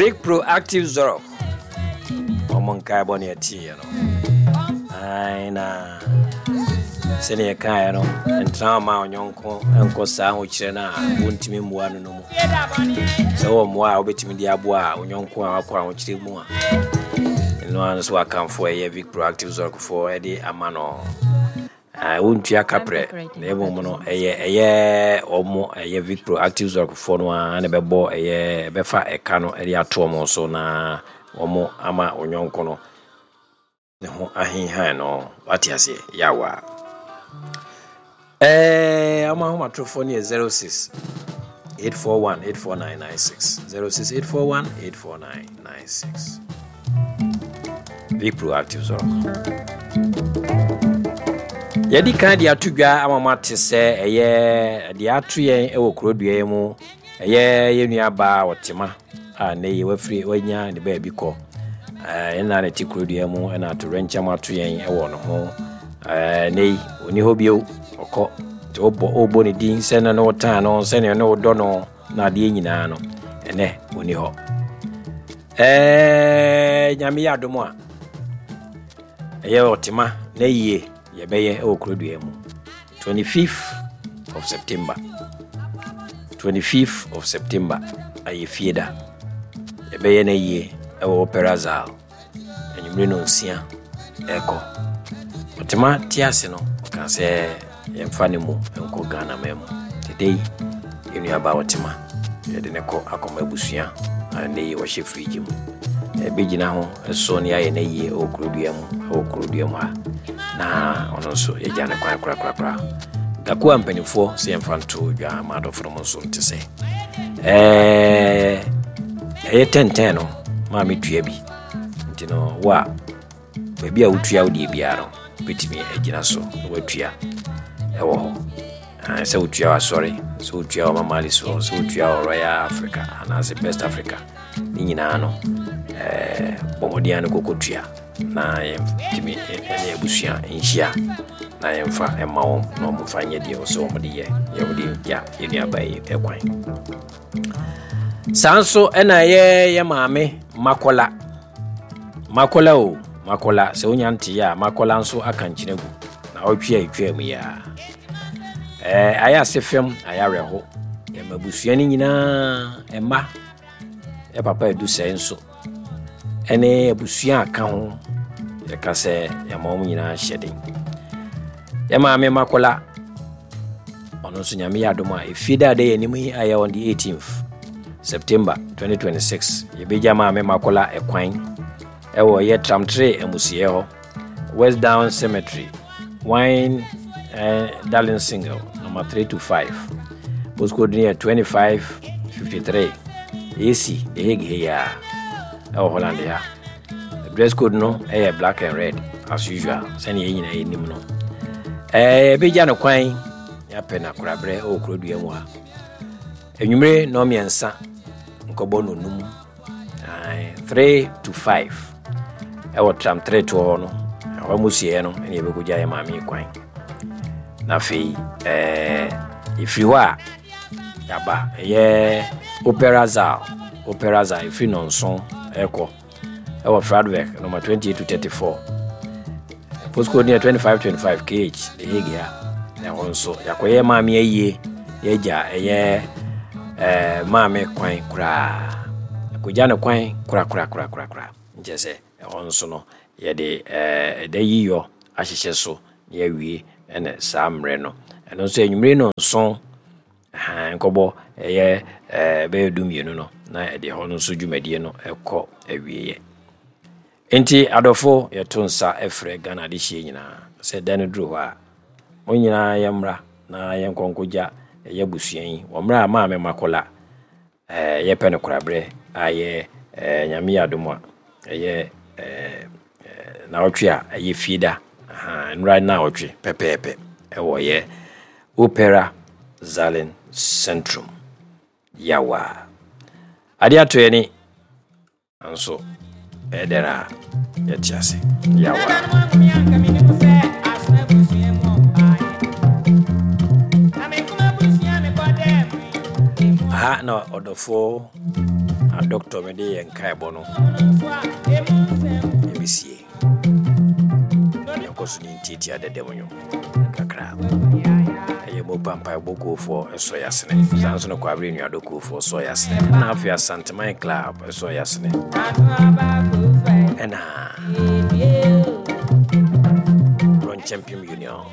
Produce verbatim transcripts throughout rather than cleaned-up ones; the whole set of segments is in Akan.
Vic Proactive Zoro. Omon carbon ya tea, you know. I na senior car, you know, and trauma on yonko, uncle Sam, which na won't me one no more. So, more bit me the abwa, on yonko, aqua, which is more. And no one's welcome for a Vic Proactive Zoro for Eddie Amano. I won't ya capre, never mono, a year, a year or more, a year Vic Proactive Zoro for one, and a bebo, a year, befa, a cano, a year tomo, so na. Omo ama onyonko ne ho ahinhan no wati ase yawa eh ama ho matrofo ne zero six eight four one eight four nine nine six zero six eight four one eight four nine nine six Vic Proactive Zoro yedi kan dia tudwa ama mate se eye dia atoyen e wo krodua mu eye yenua ba wotema a ne ye wafri wanya ne ba bi ko eh na na ti krodua mu na to rencha mato yen e wo no ho eh nei oni ho bio okọ to obo obo ne din se na no tan no se ne no do no na de nyina no ene oni ho eh nyame ya domo a eye otima ne ye ye beye e wo krodua mu twenty-fifth of September twenty-fifth of September aye fieda ebe na ye e wo Opera Zal enyumre no nsia eko otima tiase no kan se ye mfa ne mu enko Ghana memu today enu aba otima ye de ne ko akoma busua ande ye wo hye friji mu ebe gina ho so ne aye na ye o krodua mu o krodua mu na ono so ye jane kwa kra kra kra gakuwa mpanifo se mfa nto dwa ma do from so ntse eh eh ten ten no ma metua bi ntino wa bia utua odi biaro betimi agina so watua ewo ho ah se utua sorry so utua ma mali so so utua Royal Africa and as Best Africa ni nyina no eh bomodiano kokotua na yemi ene busia enhia na yemfa emawo no mfanye die so omdiye yemdi ya yeni abai ekwan sanso ena ye ye maame makola makola o makola se onyanti ya makola nso akankyiregu na otwe atwa mu ya eh aya sefem aya reho ye mabusua ni nyina emma e papa edu se nso ene abusua aka ho ye kase ya mamu nyina hyeden ye maame makola ono nso nyame ya doma efida de enimu aya on the eighteenth September twenty twenty-six yebeja maame makola ekwan ewo ye tramtre emusie ho West Down Cemetery Wine uh, Darling Single number three two five postcode near twenty-five fifty-three A C the Hague here ewo Holland here the dress code no eh black and red as usual sani ye nyina enim no eh beja no kwan ya pena kurabre o krodua mu a enwumre no miensa nkobo no num three to five ewo tram three to ho no awa musie no ene be kuja ya mami kwan na fi eh ifri wa yaba ye Opera Zal Opera Zal ifri no nson eko ewo Fradbeck number twenty-eight to thirty-four postcode near twenty-five twenty-five K H the Hague ya na onso yakoye mami aye yeja eye eh maame kwan kura kujana kwan kura kura kura kura kura njese onso no ye de eh de yiyo ahyehye so ye wie ene samre no eno so enwumre no nso ha nkobo eye eh be dumienu no na de hono so dwumadie no ekọ awieye enti adofo ye tonsa efre Ghana de hye nyina se dane duro ha onyina yemra na yenkonkoja ye busuan wo mra maame makola eh ye pene kurabre aye eh nyame adomo ye eh na otwe a ye fida aha right now otwe pepepe e wo ye Opera Zalen Centrum yawa ade atoye ni anso edera ye tiase yawa ha no odofo a doctor me de enkai bono ebisie yakoso ni titi adedemonyo kakra aye mo pampa boko for so yasne sanso no kwabre nua doko for so yasne na afia Santeman Club so yasne ena Ron Champion Union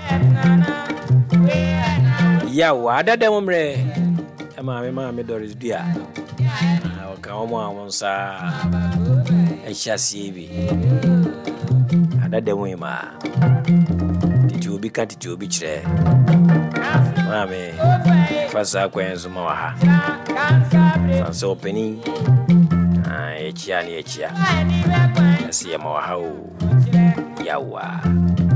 ya wada demomre ema me ma me Doris Dua ka omo amonsa ehyasie bi ada demoma titi obi ka titi obi kire mame fasa kwenzo ma ha fasa openi ah echia ni echia asi ma ha o yawa